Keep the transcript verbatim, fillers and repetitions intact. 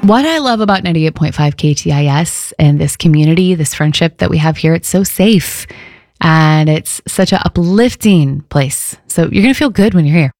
What I love about ninety-eight point five K T I S and this community, this friendship that we have here, it's so safe and it's such an uplifting place. So you're going to feel good when you're here.